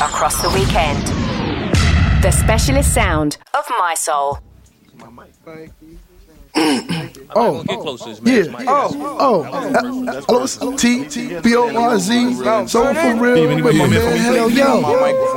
across the weekend. The specialist sound of My Soul. Hello, it's T B O R Z. So for real, with my man, hell yo.